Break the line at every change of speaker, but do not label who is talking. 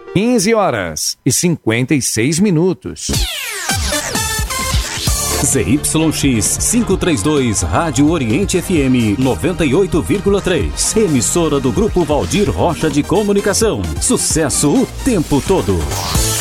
15h56.
ZYX 532, Rádio Oriente FM 98,3. Emissora do Grupo Valdir Rocha de Comunicação. Sucesso o tempo todo.